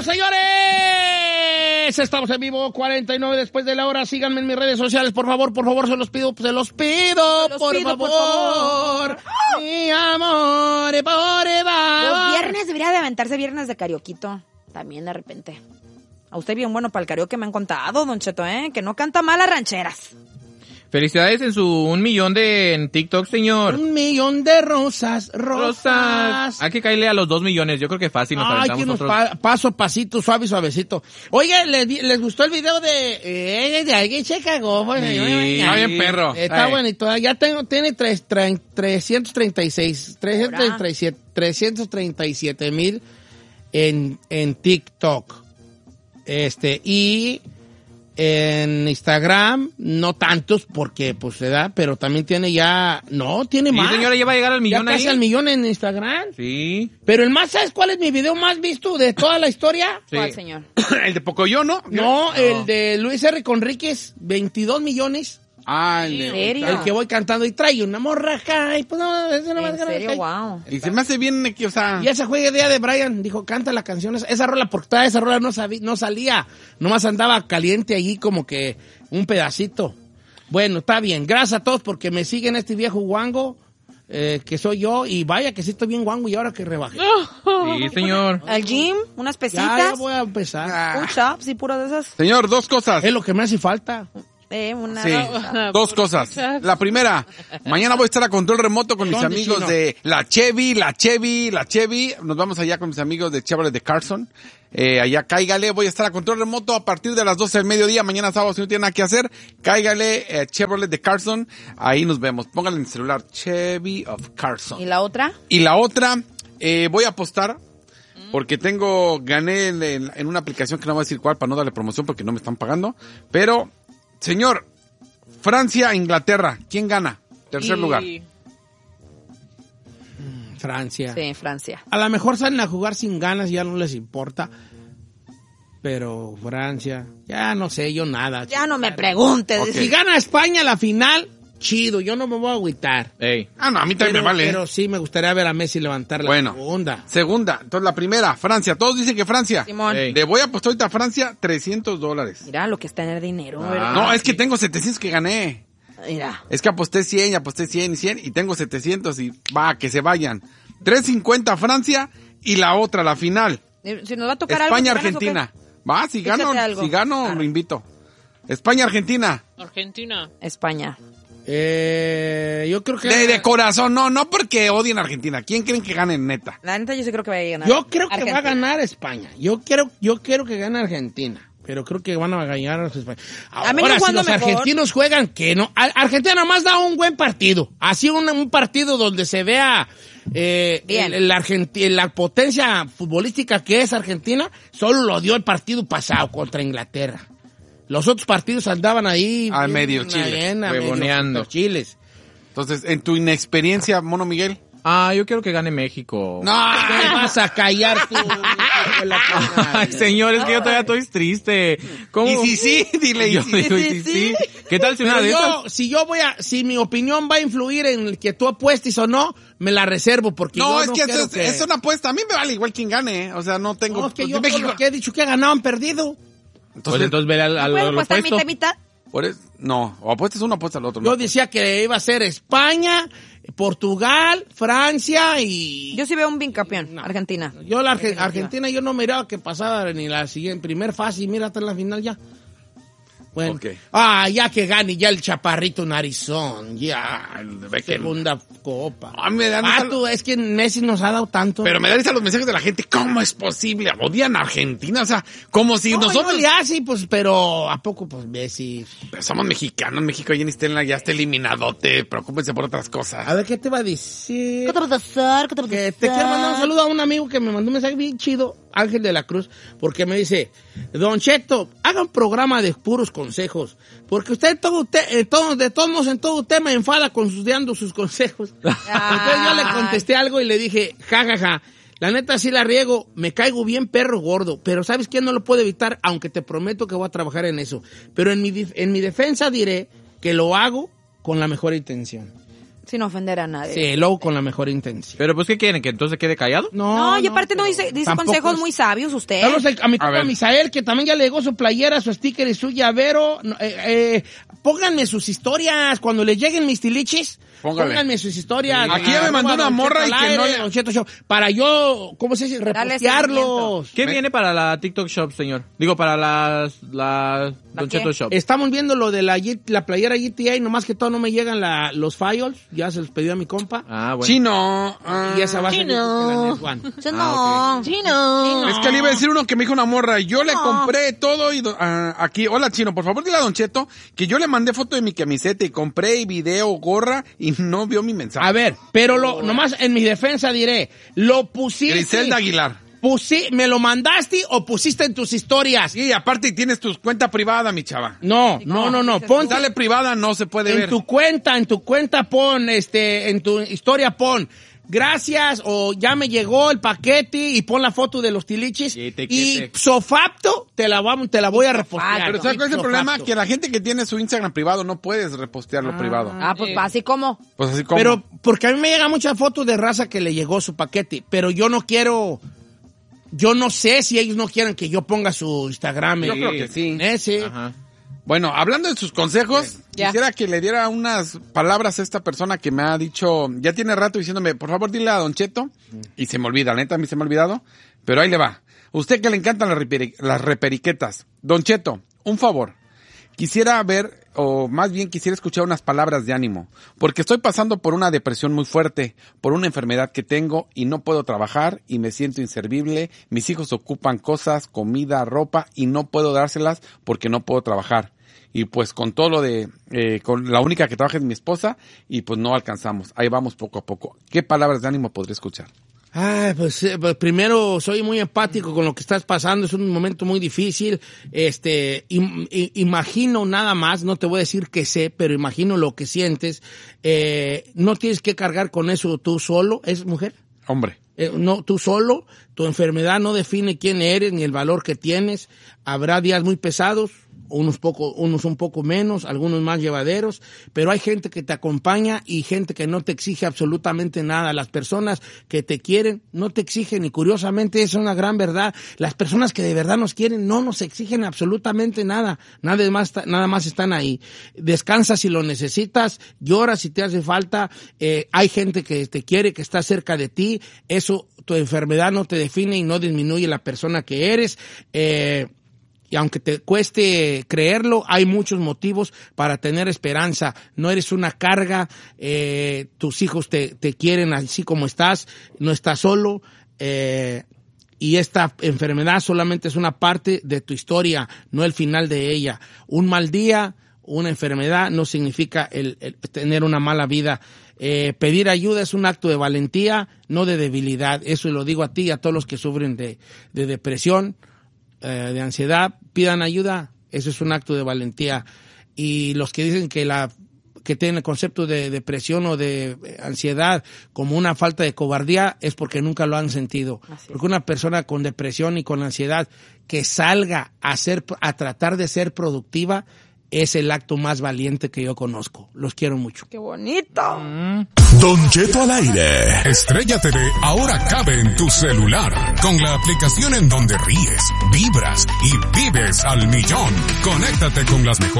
señores! Estamos en vivo, 49 después de la hora. Síganme en mis redes sociales, por favor, se los pido, por favor. Mi amor, por Los viernes debería de aventarse viernes de karaoquito. También de repente. A usted bien bueno para el karaoke me han contado, Don Cheto, que no canta mal las rancheras. Felicidades en su 1 millón en TikTok, señor. 1 millón de rosas. Hay que caerle a los 2 millones. Yo creo que fácil. Ay, que nos paso a pasito, suavecito. Oye, ¿les gustó el video de alguien se cagó? Sí, está bien perro. Está bonito. Ya tiene 337,000 en TikTok. Y en Instagram, no tantos, porque pues se da, pero también tiene ya... No, tiene más. Sí, señora, ya va a llegar al millón ya ahí. Casi al millón en Instagram. Sí. Pero el más, ¿sabes cuál es mi video más visto de toda la historia? Sí. ¿Cuál, señor? El de Pocoyo, ¿no? No, el de Luis R. Conríquez, 22 millones. Ah, ¿En serio? El que voy cantando y trae una morra acá y pues no, es una ¿En serio? Wow. Y se me hace bien, o sea... Y esa fue idea de Brian, dijo, canta la canción, esa rola, porque toda esa rola no salía, nomás andaba caliente allí como que un pedacito. Bueno, está bien, gracias a todos porque me siguen este viejo guango, que soy yo, y vaya que sí estoy bien guango y ahora que rebajé. Sí, señor. ¿Al gym? ¿Unas pesitas? Ya voy a empezar. Push-ups y puro de esas. Señor, 2 cosas. Es lo que me hace falta. Una... Sí, 2 cosas. La primera, mañana voy a estar a control remoto con mis amigos Chino? de la Chevy. Nos vamos allá con mis amigos de Chevrolet de Carson. Allá cáigale, voy a estar a control remoto a partir de las 12 del mediodía. Mañana sábado, si no tiene nada que hacer, cáigale Chevrolet de Carson. Ahí nos vemos. Pónganle en el celular Chevy of Carson. ¿Y la otra? Y la otra, voy a apostar. Porque gané en una aplicación que no voy a decir cuál para no darle promoción porque no me están pagando. Pero... Señor, Francia, Inglaterra, ¿quién gana? Tercer lugar. Francia. Sí, Francia. A lo mejor salen a jugar sin ganas, ya no les importa. Pero Francia, ya no sé, yo nada. Ya no me preguntes. Okay. Si gana España la final, chido, yo no me voy a agüitar. Ey. Ah, no, a mí también me vale. Pero sí me gustaría ver a Messi levantar la segunda. Segunda, entonces la primera, Francia. Todos dicen que Francia. Simón. Ey. Le voy a apostar ahorita a Francia $300. Mira lo que es tener dinero, Ah. ¿verdad? No, es que tengo 700 que gané. Mira. Es que aposté 100 y 100 y tengo 700 y va, que se vayan. 350 Francia y la otra, la final. Si nos va a tocar España, algo, Argentina. Va, si Échate algo. gano, Claro. lo invito. España, Argentina. España. Yo creo que... De corazón, no porque odien a Argentina. ¿Quién creen que gane, neta? La neta yo sí creo que va a ganar. Yo creo que Argentina. va a ganar España. Yo quiero que gane Argentina. Pero creo que van a ganar los españoles. Ahora, si los argentinos juegan, que no. Argentina nomás da un buen partido. Así un partido donde se vea la potencia futbolística que es Argentina, solo lo dio el partido pasado contra Inglaterra. Los otros partidos andaban ahí. Al medio Chile, huevoneando. Chiles. Entonces, en tu inexperiencia, Mono Miguel. Yo quiero que gane México. No, ¿Qué vas a callar tú? Ay, señor, es que yo todavía estoy triste. ¿Cómo? Y si sí, dile, Yo digo, y si sí. ¿Qué tal si una de esas? Si mi opinión va a influir en el que tú apuestes o no, me la reservo porque no, yo es no que quiero es una apuesta. A mí me vale igual quien gane, O sea, no tengo... No, es que yo México... todo lo que he dicho que ha ganado han perdido. Entonces ve al ¿Puedo apostar opuesto. mitad? No, o apuestas uno, apuestas al otro. Yo no. decía que iba a ser España, Portugal, Francia y... Yo sí veo un bicampeón, Argentina. Yo la Argentina yo no miraba que pasara ni la siguiente primer fase y mira hasta la final ya. Bueno, Okay. Ya que gane ya el chaparrito narizón, ya, segunda copa. A mí me dan es que Messi nos ha dado tanto. Pero me dan risa los mensajes de la gente. ¿Cómo es posible? Odian a Argentina. O sea, como si nosotros... Sí, pues, pero ¿a poco pues Messi? Pero somos mexicanos. México ya está eliminadote. Preocúpense por otras cosas. A ver, ¿qué te va a decir? ¿Qué te va a hacer? Que te quiero mandar un saludo a un amigo que me mandó un mensaje bien chido, Ángel de la Cruz, porque me dice, Don Cheto, haga un programa de puros consejos, porque de todos modos en todo usted me enfada dando sus consejos. Entonces yo le contesté algo y le dije, jajaja, la neta sí la riego, me caigo bien perro gordo, pero ¿sabes qué? No lo puedo evitar, aunque te prometo que voy a trabajar en eso. Pero en mi defensa diré que lo hago con la mejor intención. Sin ofender a nadie. Sí, luego con la mejor intención. Pero pues, ¿qué quieren? ¿Que entonces quede callado? No, y aparte no dice tampoco consejos es- muy sabios usted. Saludos a mi compa ver. Misael, que también ya le llegó su playera, su sticker y su llavero. Pónganme sus historias cuando les lleguen mis tilichis. Póngale. Pónganme sus historias. Aquí ya me mandó una morra y que no le- Don Cheto Show, para yo, ¿cómo se dice? Darle Repostearlos. ¿Qué viene para la TikTok Shop, señor? Digo, para la Don qué? Cheto Shop. Estamos viendo lo de la playera GTA, nomás que todo no me llegan los files. Ya se los pedí a mi compa. Ah, bueno. Chino. Y esa va a ser la Next One. Chino. Es que le iba a decir uno que me dijo una morra. Yo le compré todo y aquí. Hola, Chino, por favor dile a Don Cheto que yo le mandé foto de mi camiseta y compré y video, gorra y no vio mi mensaje. A ver, pero nomás en mi defensa diré, lo pusiste. Griselda Aguilar. ¿Me lo mandaste o pusiste en tus historias? Sí, aparte tienes tu cuenta privada, mi chava. No. Pon Dale privada, no se puede en ver. tu cuenta pon, en tu historia pon, gracias, o ya me llegó el paquete y pon la foto de los tilichis. Y sofapto te la voy a repostear. Pero ¿sabes cuál es el problema? Sofapto. Que la gente que tiene su Instagram privado no puedes repostearlo privado. Pues así como. Pues así como. Pero porque a mí me llega muchas fotos de raza que le llegó su paquete, pero yo no sé si ellos no quieren que yo ponga su Instagram. Yo creo que sí. Sí. Ajá. Bueno, hablando de sus consejos, Ya. quisiera que le diera unas palabras a esta persona que me ha dicho, ya tiene rato diciéndome, por favor dile a Don Cheto, y se me olvida, la neta a mí se me ha olvidado, pero ahí le va. Usted que le encantan las reperiquetas, Don Cheto, un favor, quisiera ver, o más bien quisiera escuchar unas palabras de ánimo, porque estoy pasando por una depresión muy fuerte, por una enfermedad que tengo y no puedo trabajar y me siento inservible, mis hijos ocupan cosas, comida, ropa y no puedo dárselas porque no puedo trabajar. Y pues con todo lo de, con la única que trabaja es mi esposa y pues no alcanzamos. Ahí vamos poco a poco. ¿Qué palabras de ánimo podría escuchar? Ay, pues primero soy muy empático con lo que estás pasando, es un momento muy difícil, imagino nada más, no te voy a decir que sé, pero imagino lo que sientes, no tienes que cargar con eso tú solo, ¿es mujer? Hombre. No, tú solo, tu enfermedad no define quién eres ni el valor que tienes, habrá días muy pesados, unos un poco menos, algunos más llevaderos, pero hay gente que te acompaña y gente que no te exige absolutamente nada. Las personas que te quieren no te exigen, y curiosamente es una gran verdad. Las personas que de verdad nos quieren no nos exigen absolutamente nada. Nada más están ahí. Descansa si lo necesitas, llora si te hace falta. Hay gente que te quiere, que está cerca de ti. Eso, tu enfermedad no te define y no disminuye la persona que eres. Y aunque te cueste creerlo, hay muchos motivos para tener esperanza. No eres una carga, tus hijos te quieren así como estás, no estás solo, y esta enfermedad solamente es una parte de tu historia, no el final de ella. Un mal día, una enfermedad no significa el tener una mala vida. Pedir ayuda es un acto de valentía, no de debilidad. Eso lo digo a ti y a todos los que sufren de depresión, de ansiedad, pidan ayuda, eso es un acto de valentía. Y los que dicen que tienen el concepto de depresión o de ansiedad como una falta de cobardía es porque nunca lo han sentido. Porque una persona con depresión y con ansiedad que salga a tratar de ser productiva es el acto más valiente que yo conozco. Los quiero mucho. ¡Qué bonito! Don Cheto al aire. Estrella TV ahora cabe en tu celular. Con la aplicación en donde ríes, vibras y vives al millón. Conéctate con las mejores